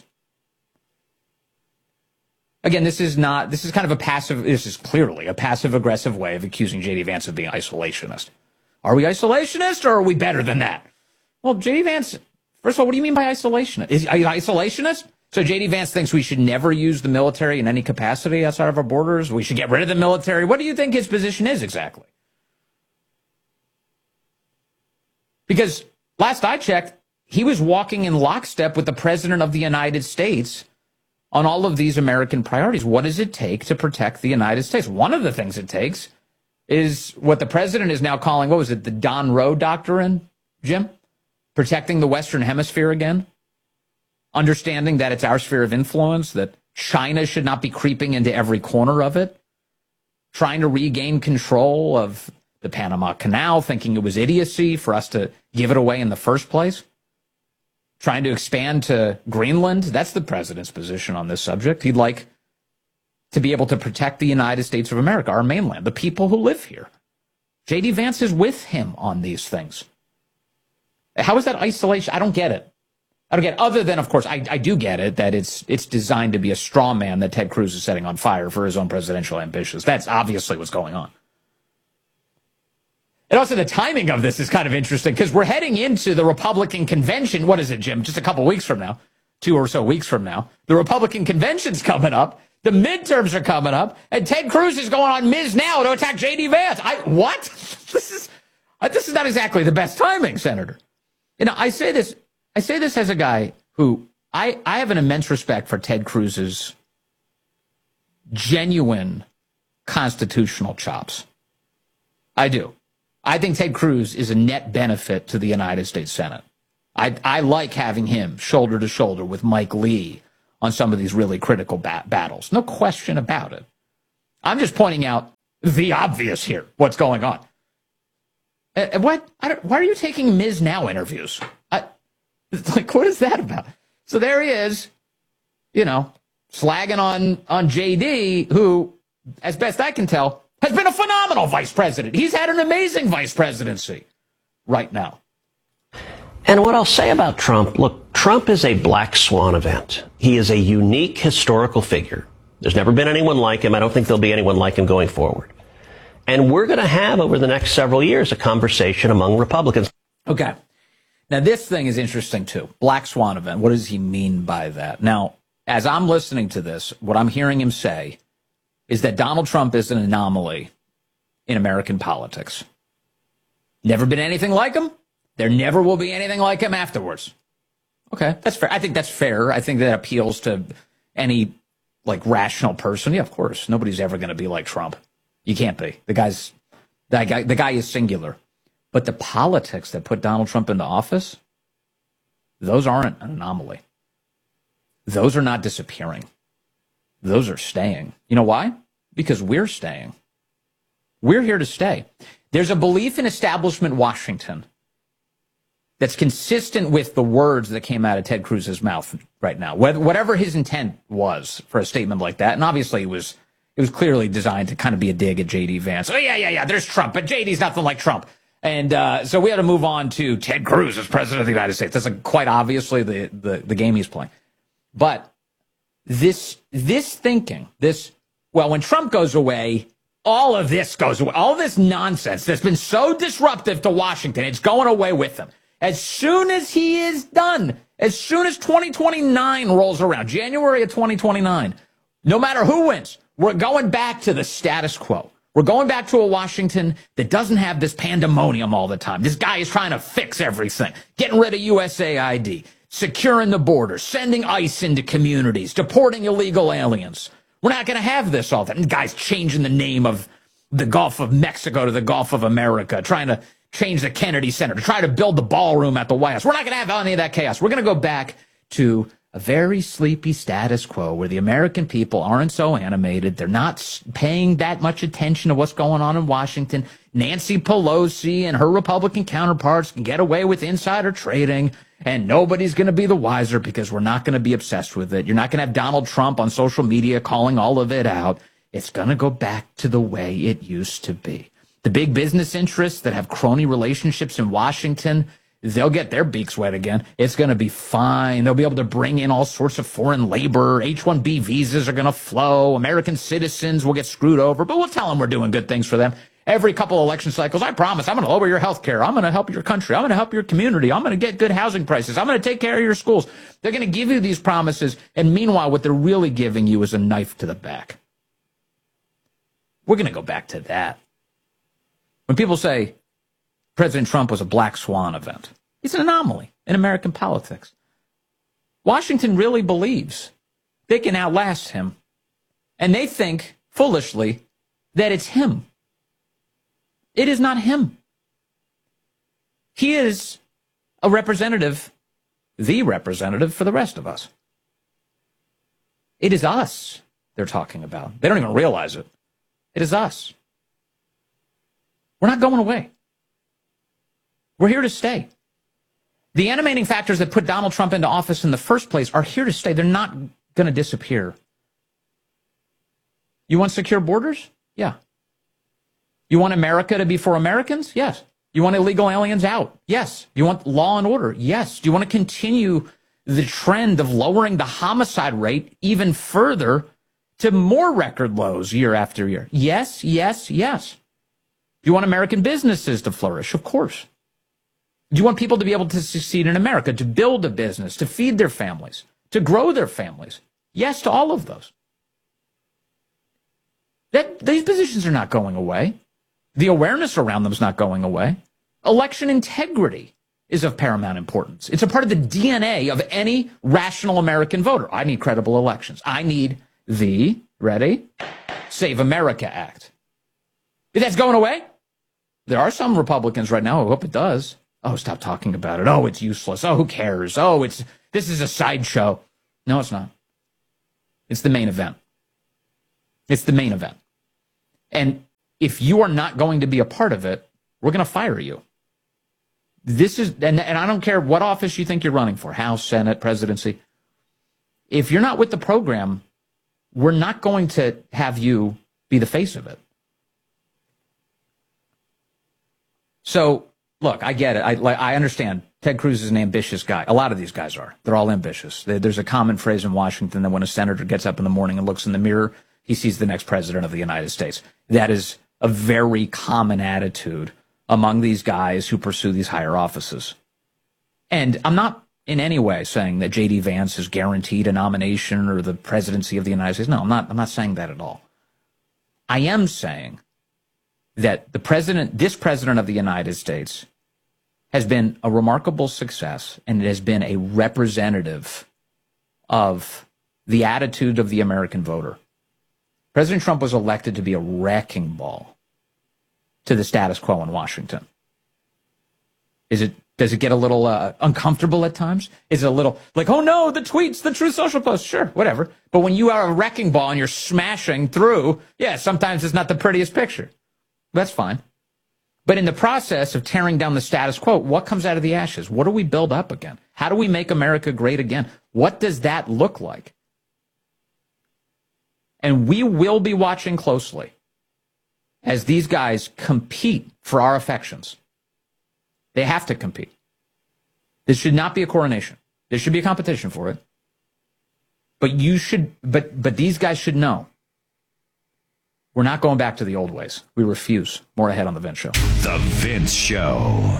Again, this is clearly a passive-aggressive way of accusing J.D. Vance of being isolationist. Are we isolationist, or are we better than that? Well, J.D. Vance, first of all, what do you mean by isolationist? Are you isolationist? So J.D. Vance thinks we should never use the military in any capacity outside of our borders? We should get rid of the military? What do you think his position is exactly? Because last I checked, he was walking in lockstep with the President of the United States on all of these American priorities. What does it take to protect the United States? One of the things it takes is what the president is now calling, what was it, the Don Roe Doctrine, Jim? Protecting the Western Hemisphere again? Understanding that it's our sphere of influence, that China should not be creeping into every corner of it? Trying to regain control of the Panama Canal, thinking it was idiocy for us to give it away in the first place? Trying to expand to Greenland? That's the president's position on this subject. He'd like to be able to protect the United States of America, our mainland, the people who live here. J.D. Vance is with him on these things. How is that isolation? I don't get it. Other than, of course, I do get it, that it's designed to be a straw man that Ted Cruz is setting on fire for his own presidential ambitions. That's obviously what's going on. And also the timing of this is kind of interesting because we're heading into the Republican convention. What is it, Jim? Just a couple weeks from now, 2 or so weeks from now. The Republican convention's coming up. The midterms are coming up. And Ted Cruz is going on Ms. Now to attack J.D. Vance. What? This is not exactly the best timing, Senator. You know, I say this as a guy who I have an immense respect for Ted Cruz's genuine constitutional chops. I do. I think Ted Cruz is a net benefit to the United States Senate. I like having him shoulder to shoulder with Mike Lee on some of these really critical battles. No question about it. I'm just pointing out the obvious here, what's going on. Why are you taking Ms. Now interviews? What is that about? So there he is, you know, slagging on JD, who, as best I can tell, has been a phenomenal vice president. He's had an amazing vice presidency right now. And what I'll say about Trump, look, Trump is a black swan event. He is a unique historical figure. There's never been anyone like him. I don't think there'll be anyone like him going forward. And we're going to have, over the next several years, a conversation among Republicans. Okay. Now, this thing is interesting, too. Black swan event. What does he mean by that? Now, as I'm listening to this, what I'm hearing him say is that Donald Trump is an anomaly in American politics. Never been anything like him. There never will be anything like him afterwards. Okay, that's fair. I think that's fair. I think that appeals to any, rational person. Yeah, of course. Nobody's ever going to be like Trump. You can't be. The guy is singular. But the politics that put Donald Trump into office, those aren't an anomaly. Those are not disappearing. Those are staying. You know why? Because we're staying. We're here to stay. There's a belief in establishment Washington that's consistent with the words that came out of Ted Cruz's mouth right now. Whatever his intent was for a statement like that, and obviously it was clearly designed to kind of be a dig at J.D. Vance. Oh, yeah, there's Trump, but J.D.'s nothing like Trump. And so we had to move on to Ted Cruz as president of the United States. That's quite obviously the game he's playing. But this thinking, when Trump goes away, all of this goes away. All this nonsense that's been so disruptive to Washington, it's going away with him. As soon as he is done, as soon as 2029 rolls around, January of 2029, no matter who wins, we're going back to the status quo. We're going back to a Washington that doesn't have this pandemonium all the time. This guy is trying to fix everything, getting rid of USAID, securing the border, sending ICE into communities, deporting illegal aliens. We're not going to have this all the time. The guy's changing the name of the Gulf of Mexico to the Gulf of America, trying to change the Kennedy Center, to try to build the ballroom at the White House. We're not going to have any of that chaos. We're going to go back to a very sleepy status quo where the American people aren't so animated. They're not paying that much attention to what's going on in Washington. Nancy Pelosi and her Republican counterparts can get away with insider trading, and nobody's going to be the wiser because we're not going to be obsessed with it. You're not going to have Donald Trump on social media calling all of it out. It's going to go back to the way it used to be. The big business interests that have crony relationships in Washington, they'll get their beaks wet again. It's going to be fine. They'll be able to bring in all sorts of foreign labor. H-1B visas are going to flow. American citizens will get screwed over, but we'll tell them we're doing good things for them. Every couple of election cycles, I promise, I'm going to lower your health care. I'm going to help your country. I'm going to help your community. I'm going to get good housing prices. I'm going to take care of your schools. They're going to give you these promises, and meanwhile, what they're really giving you is a knife to the back. We're going to go back to that. When people say President Trump was a black swan event, he's an anomaly in American politics. Washington really believes they can outlast him, and they think, foolishly, that it's him. It is not him. He is a representative, the representative for the rest of us. It is us they're talking about. They don't even realize it. It is us. We're not going away. We're here to stay. The animating factors that put Donald Trump into office in the first place are here to stay. They're not going to disappear. You want secure borders? Yeah. You want America to be for Americans? Yes. You want illegal aliens out? Yes. You want law and order? Yes. Do you want to continue the trend of lowering the homicide rate even further to more record lows year after year? Yes, yes, yes. Do you want American businesses to flourish? Of course. Do you want people to be able to succeed in America, to build a business, to feed their families, to grow their families? Yes to all of those. These positions are not going away. The awareness around them is not going away. Election integrity is of paramount importance. It's a part of the DNA of any rational American voter. I need credible elections. I need the, ready, Save America Act. If that's going away, there are some Republicans right now who hope it does. Oh, stop talking about it. Oh, it's useless. Oh, who cares? Oh, this is a sideshow. No, it's not. It's the main event. It's the main event. And if you are not going to be a part of it, we're going to fire you. This is, and I don't care what office you think you're running for, House, Senate, presidency. If you're not with the program, we're not going to have you be the face of it. So, look, I get it. I understand. Ted Cruz is an ambitious guy. A lot of these guys are. They're all ambitious. There's a common phrase in Washington that when a senator gets up in the morning and looks in the mirror, he sees the next president of the United States. That is a very common attitude among these guys who pursue these higher offices. And I'm not in any way saying that J.D. Vance is guaranteed a nomination or the presidency of the United States. No, I'm not saying that at all. I am saying that this president of the United States has been a remarkable success, and it has been a representative of the attitude of the American voter. President Trump was elected to be a wrecking ball to the status quo in Washington. Does it get a little uncomfortable at times? Is it a little like, oh no, the tweets, the Truth Social posts, sure, whatever. But when you are a wrecking ball and you're smashing through, yeah, sometimes it's not the prettiest picture. That's fine. But in the process of tearing down the status quo, what comes out of the ashes? What do we build up again? How do we make America great again? What does that look like? And we will be watching closely as these guys compete for our affections. They have to compete. This should not be a coronation. There should be a competition for it. But these guys should know we're not going back to the old ways. We refuse. More ahead on The Vince Show. The Vince Show.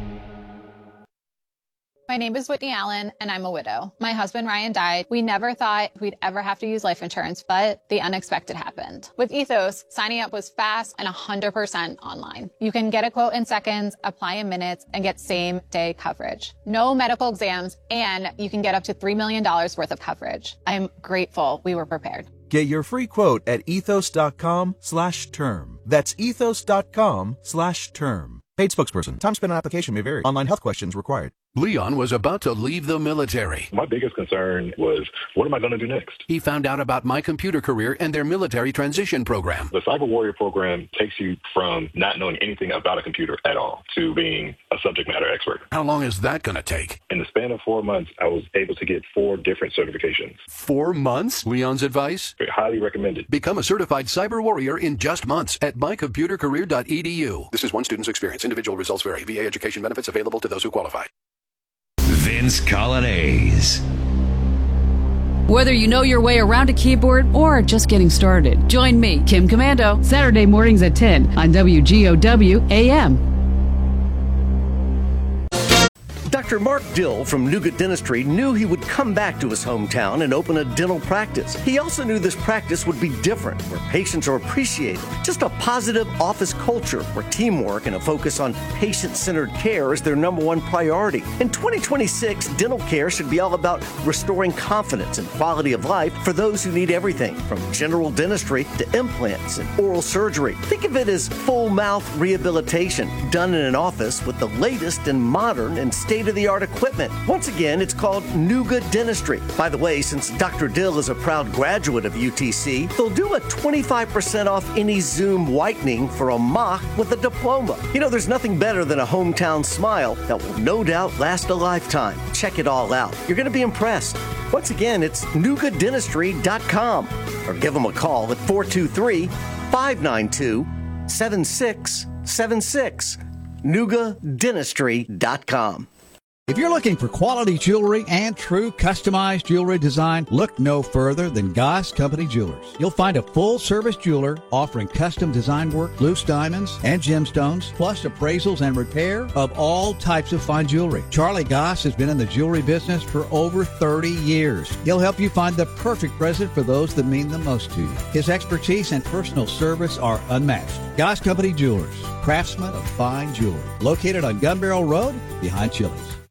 My name is Whitney Allen, and I'm a widow. My husband, Ryan, died. We never thought we'd ever have to use life insurance, but the unexpected happened. With Ethos, signing up was fast and 100% online. You can get a quote in seconds, apply in minutes, and get same-day coverage. No medical exams, and you can get up to $3 million worth of coverage. I'm grateful we were prepared. Get your free quote at ethos.com/term. That's ethos.com/term. Paid spokesperson. Time spent on application may vary. Online health questions required. Leon was about to leave the military. My biggest concern was, what am I going to do next? He found out about My Computer Career and their military transition program. The Cyber Warrior program takes you from not knowing anything about a computer at all to being a subject matter expert. How long is that going to take? In the span of 4 months, I was able to get 4 different certifications. 4 months? Leon's advice? Highly recommended. Become a certified cyber warrior in just months at mycomputercareer.edu. This is one student's experience. Individual results vary. VA education benefits available to those who qualify. Vince Coglianese. Whether you know your way around a keyboard or just getting started, join me, Kim Commando, Saturday mornings at 10 on WGOW AM. Dr. Mark Dill from Nougat Dentistry knew he would come back to his hometown and open a dental practice. He also knew this practice would be different, where patients are appreciated. Just a positive office culture where teamwork and a focus on patient-centered care is their #1 priority. In 2026, dental care should be all about restoring confidence and quality of life for those who need everything, from general dentistry to implants and oral surgery. Think of it as full mouth rehabilitation done in an office with the latest and modern and state-of-the-art equipment. Once again, it's called Nougat Dentistry. By the way, since Dr. Dill is a proud graduate of UTC, they'll do a 25% off any Zoom whitening for a mock with a diploma. You know, there's nothing better than a hometown smile that will no doubt last a lifetime. Check it all out. You're going to be impressed. Once again, it's nougatdentistry.com or give them a call at 423-592-7676. nougatdentistry.com. If you're looking for quality jewelry and true customized jewelry design, look no further than Goss Company Jewelers. You'll find a full-service jeweler offering custom design work, loose diamonds, and gemstones, plus appraisals and repair of all types of fine jewelry. Charlie Goss has been in the jewelry business for over 30 years. He'll help you find the perfect present for those that mean the most to you. His expertise and personal service are unmatched. Goss Company Jewelers, craftsmen of fine jewelry, located on Gun Barrel Road behind Chili's.